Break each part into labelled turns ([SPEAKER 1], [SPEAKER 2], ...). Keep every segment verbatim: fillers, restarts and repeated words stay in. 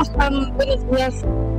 [SPEAKER 1] ¿Cómo están? Buenos días.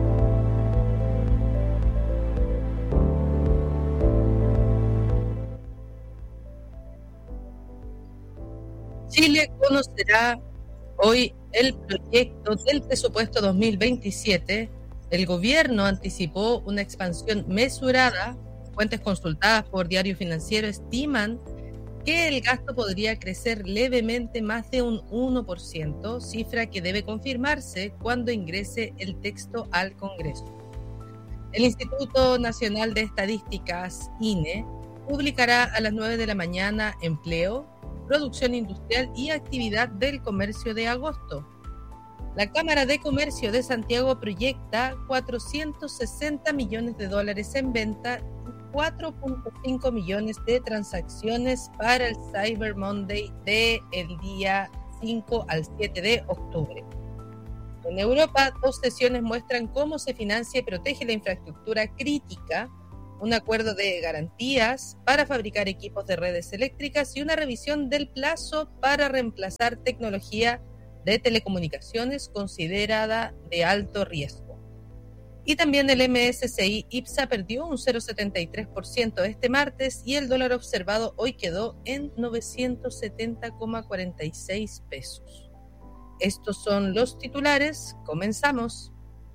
[SPEAKER 1] Chile conocerá hoy el proyecto del presupuesto dos mil veintisiete. El gobierno anticipó una expansión mesurada. Fuentes consultadas por Diario Financiero estiman que el gasto podría crecer levemente más de un uno por ciento, cifra que debe confirmarse cuando ingrese el texto al Congreso. El Instituto Nacional de Estadísticas, I N E, publicará a las nueve de la mañana empleo, producción industrial y actividad del comercio de agosto. La Cámara de Comercio de Santiago proyecta cuatrocientos sesenta millones de dólares en venta y cuatro punto cinco millones de transacciones para el Cyber Monday del día cinco al siete de octubre. En Europa, dos sesiones muestran cómo se financia y protege la infraestructura crítica, un acuerdo de garantías para fabricar equipos de redes eléctricas y una revisión del plazo para reemplazar tecnología de telecomunicaciones considerada de alto riesgo. Y también el M S C I IPSA perdió un cero coma setenta y tres por ciento este martes y el dólar observado hoy quedó en novecientos setenta coma cuarenta y seis pesos. Estos son los titulares. Comenzamos.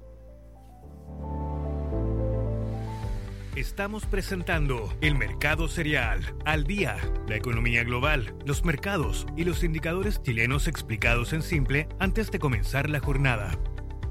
[SPEAKER 2] Estamos presentando el Mercado Cereal al día, la economía global, los mercados y los indicadores chilenos explicados en simple antes de comenzar la jornada.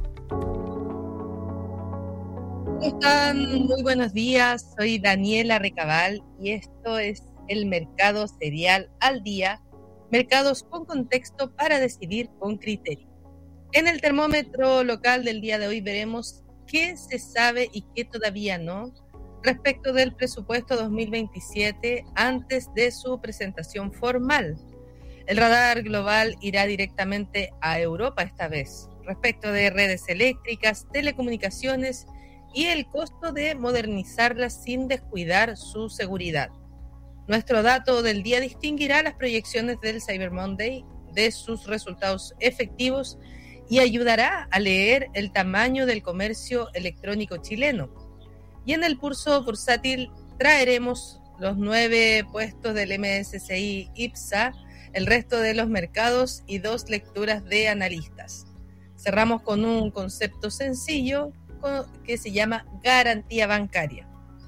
[SPEAKER 1] ¿Cómo están? Muy buenos días. Soy Daniela Recabal y esto es el Mercado Cereal al día, mercados con contexto para decidir con criterio. En el termómetro local del día de hoy veremos qué se sabe y qué todavía no respecto del presupuesto dos mil veintisiete antes de su presentación formal. El radar global irá directamente a Europa esta vez, respecto de redes eléctricas, telecomunicaciones y el costo de modernizarlas sin descuidar su seguridad. Nuestro dato del día distinguirá las proyecciones del Cyber Monday de sus resultados efectivos y ayudará a leer el tamaño del comercio electrónico chileno. Y en el pulso bursátil traeremos los nueve puestos del M S C I IPSA, el resto de los mercados y dos lecturas de analistas. Cerramos con un concepto sencillo que se llama garantía bancaria.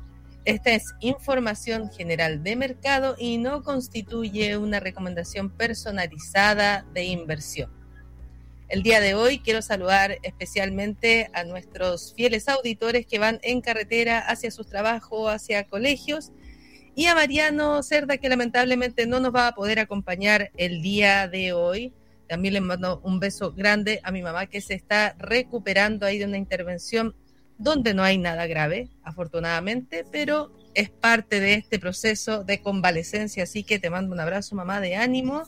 [SPEAKER 1] Esta es información general de mercado y no constituye una recomendación personalizada de inversión. El día de hoy quiero saludar especialmente a nuestros fieles auditores que van en carretera hacia sus trabajos, hacia colegios, y a Mariano Cerda, que lamentablemente no nos va a poder acompañar el día de hoy. También les mando un beso grande a mi mamá, que se está recuperando ahí de una intervención donde no hay nada grave, afortunadamente, pero es parte de este proceso de convalecencia, así que te mando un abrazo, mamá, de ánimo.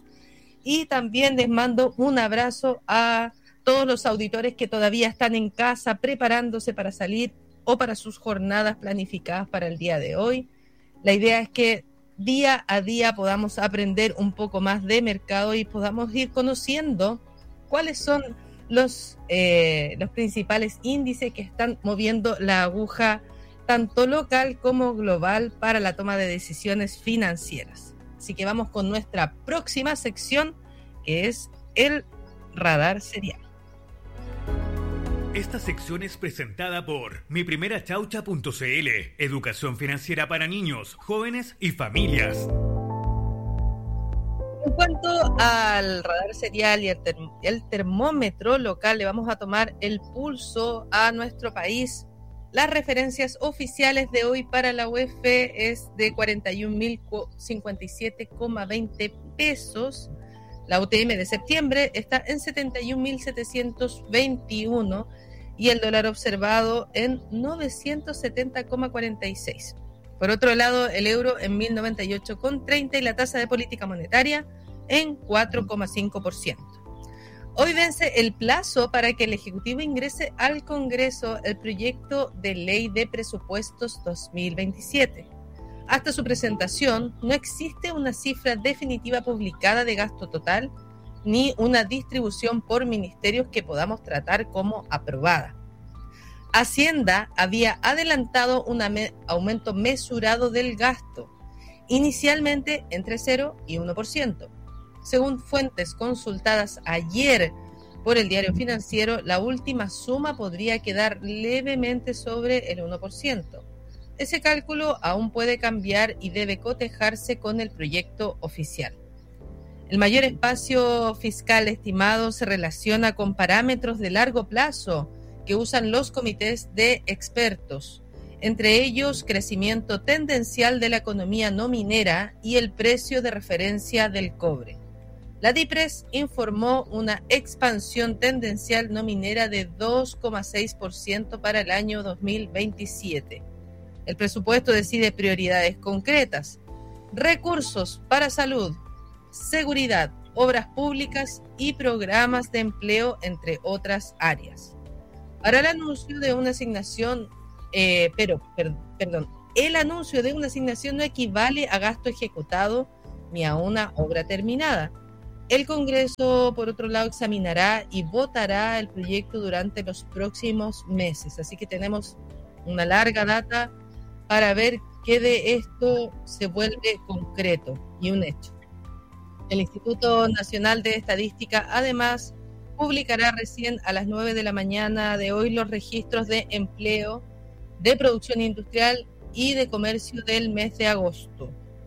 [SPEAKER 1] Y también les mando un abrazo a todos los auditores que todavía están en casa preparándose para salir o para sus jornadas planificadas para el día de hoy. La idea es que día a día podamos aprender un poco más de mercado y podamos ir conociendo cuáles son los, eh, los principales índices que están moviendo la aguja tanto local como global para la toma de decisiones financieras. Así que vamos con nuestra próxima sección, que es el radar cereal.
[SPEAKER 2] Esta sección es presentada por mi primera chaucha punto c l, educación financiera para niños, jóvenes y familias.
[SPEAKER 1] En cuanto al radar cereal y el, term- el termómetro local, le vamos a tomar el pulso a nuestro país. Las referencias oficiales de hoy para la U E F es de cuarenta y un mil cincuenta y siete coma veinte pesos. La U T M de septiembre está en setenta y un mil setecientos veintiuno y el dólar observado en novecientos setenta coma cuarenta y seis. Por otro lado, el euro en mil noventa y ocho coma treinta y la tasa de política monetaria en cuatro coma cinco por ciento. Hoy vence el plazo para que el Ejecutivo ingrese al Congreso el proyecto de ley de presupuestos dos mil veintisiete. Hasta su presentación, no existe una cifra definitiva publicada de gasto total, ni una distribución por ministerios que podamos tratar como aprobada. Hacienda había adelantado un aumento mesurado del gasto, inicialmente entre cero y uno por ciento. Según fuentes consultadas ayer por el Diario Financiero, la última suma podría quedar levemente sobre el uno por ciento. Ese cálculo aún puede cambiar y debe cotejarse con el proyecto oficial. El mayor espacio fiscal estimado se relaciona con parámetros de largo plazo que usan los comités de expertos, entre ellos crecimiento tendencial de la economía no minera y el precio de referencia del cobre. La DIPRES informó una expansión tendencial no minera de dos coma seis por ciento para el año dos mil veintisiete. El presupuesto decide prioridades concretas, recursos para salud, seguridad, obras públicas y programas de empleo, entre otras áreas. Para el anuncio de una asignación, eh, pero, per, perdón, el anuncio de una asignación no equivale a gasto ejecutado ni a una obra terminada. El Congreso, por otro lado, examinará y votará el proyecto durante los próximos meses. Así que tenemos una larga data para ver qué de esto se vuelve concreto y un hecho. El Instituto Nacional de Estadística, además, publicará recién a las nueve de la mañana de hoy los registros de empleo, de producción industrial y de comercio del mes de agosto.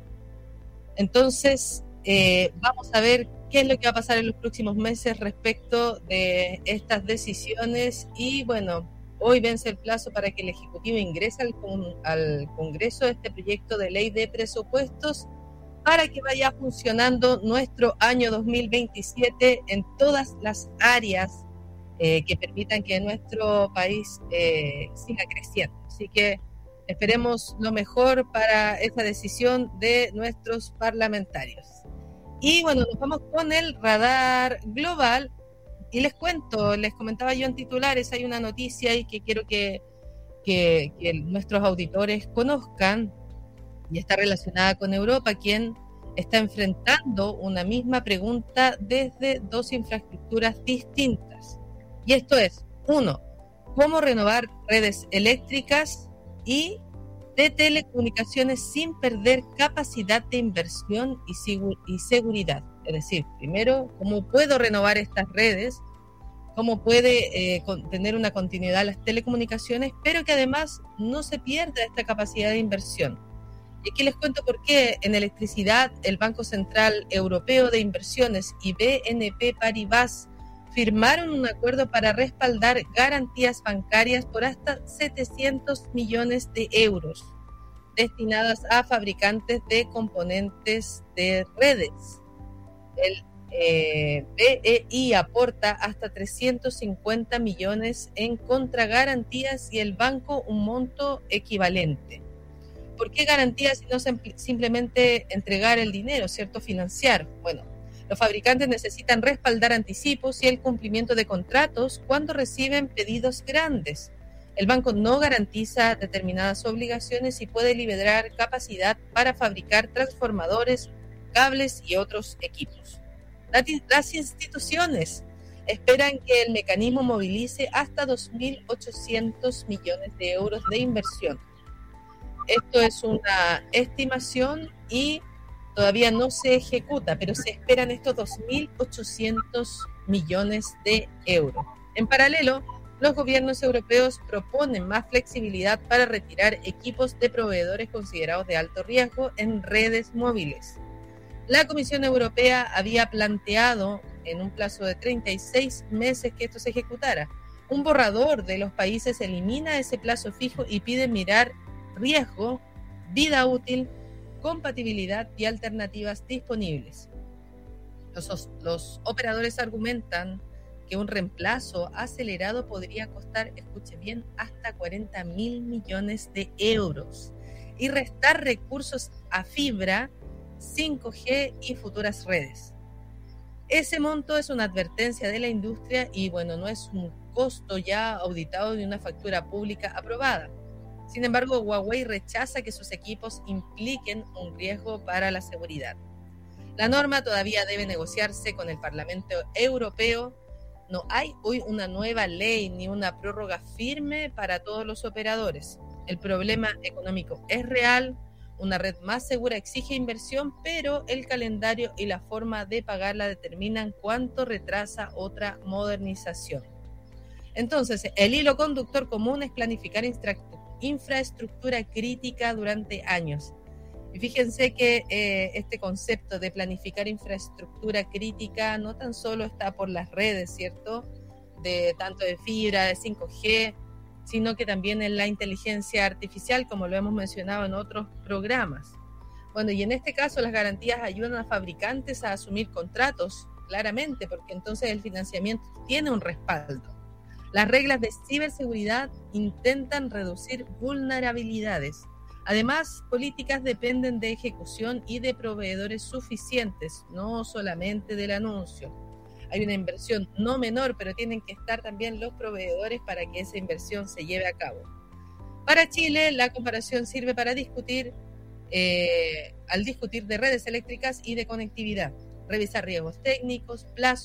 [SPEAKER 1] Entonces, eh, vamos a ver qué es lo que va a pasar en los próximos meses respecto de estas decisiones. Y bueno, hoy vence el plazo para que el Ejecutivo ingrese al, con, al Congreso este proyecto de ley de presupuestos para que vaya funcionando nuestro año dos mil veintisiete en todas las áreas eh, que permitan que nuestro país eh, siga creciendo. Así que esperemos lo mejor para esa decisión de nuestros parlamentarios. Y bueno, nos vamos con el radar global y les cuento, les comentaba yo en titulares, hay una noticia y que quiero que, que, que nuestros auditores conozcan y está relacionada con Europa, quien está enfrentando una misma pregunta desde dos infraestructuras distintas. Y esto es, uno, cómo renovar redes eléctricas y de telecomunicaciones sin perder capacidad de inversión y, sigur- y seguridad. Es decir, primero, cómo puedo renovar estas redes, cómo puede eh, con, tener una continuidad las telecomunicaciones, pero que además no se pierda esta capacidad de inversión. Y aquí les cuento por qué. En electricidad, el Banco Central Europeo de Inversiones y B N P Paribas firmaron un acuerdo para respaldar garantías bancarias por hasta setecientos millones de euros destinadas a fabricantes de componentes de redes. El eh, B E I aporta hasta trescientos cincuenta millones en contragarantías y el banco un monto equivalente. ¿Por qué garantías y no simplemente entregar el dinero, cierto? Financiar. Bueno, los fabricantes necesitan respaldar anticipos y el cumplimiento de contratos cuando reciben pedidos grandes. El banco no garantiza determinadas obligaciones y puede liberar capacidad para fabricar transformadores, cables y otros equipos. Las instituciones esperan que el mecanismo movilice hasta dos mil ochocientos millones de euros de inversión. Esto es una estimación y todavía no se ejecuta, pero se esperan estos dos mil ochocientos millones de euros. En paralelo, los gobiernos europeos proponen más flexibilidad para retirar equipos de proveedores considerados de alto riesgo en redes móviles. La Comisión Europea había planteado en un plazo de treinta y seis meses que esto se ejecutara. Un borrador de los países elimina ese plazo fijo y pide mirar riesgo, vida útil, compatibilidad y alternativas disponibles. Los, los operadores argumentan que un reemplazo acelerado podría costar, escuche bien, hasta cuarenta mil millones de euros y restar recursos a fibra, cinco G y futuras redes. Ese monto es una advertencia de la industria y, bueno, no es un costo ya auditado de una factura pública aprobada. Sin embargo, Huawei rechaza que sus equipos impliquen un riesgo para la seguridad. La norma todavía debe negociarse con el Parlamento Europeo. No hay hoy una nueva ley ni una prórroga firme para todos los operadores. El problema económico es real. Una red más segura exige inversión, pero el calendario y la forma de pagarla determinan cuánto retrasa otra modernización. Entonces, el hilo conductor común es planificar infraestructura crítica durante años. Y fíjense que eh, este concepto de planificar infraestructura crítica no tan solo está por las redes, ¿cierto? De tanto de fibra, de cinco G, sino que también en la inteligencia artificial, como lo hemos mencionado en otros programas. Bueno, y en este caso las garantías ayudan a fabricantes a asumir contratos, claramente, porque entonces el financiamiento tiene un respaldo. Las reglas de ciberseguridad intentan reducir vulnerabilidades. Además, políticas dependen de ejecución y de proveedores suficientes, no solamente del anuncio. Hay una inversión no menor, pero tienen que estar también los proveedores para que esa inversión se lleve a cabo. Para Chile, la comparación sirve para discutir, eh, al discutir de redes eléctricas y de conectividad, revisar riesgos técnicos, plazos,